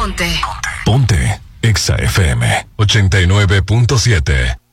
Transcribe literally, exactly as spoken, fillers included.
Ponte. Ponte. Exa F M ochenta y nueve punto siete.